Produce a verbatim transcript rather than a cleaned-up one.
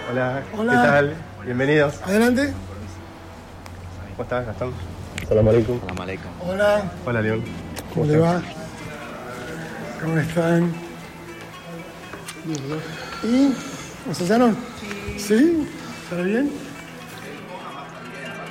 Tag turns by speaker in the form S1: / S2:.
S1: Hola,
S2: Hola.
S1: ¿qué tal? Bienvenidos.
S2: Adelante.
S1: ¿Cómo estás, Gastón? Salam alaikum.
S3: Salam alaikum.
S2: Hola.
S1: Hola, León.
S2: ¿Cómo le va? ¿Cómo están? ¿Y? ¿Ensayaron? ¿Sí? ¿Estará bien?